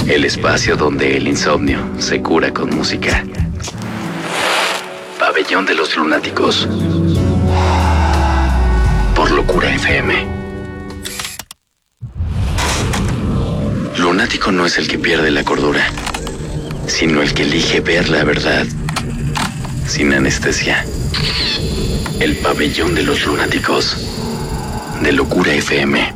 El espacio donde el insomnio se cura con música. Pabellón de los Lunáticos. Por Locura FM. Lunático no es el que pierde la cordura, sino el que elige ver la verdad sin anestesia. El Pabellón de los Lunáticos de Locura FM.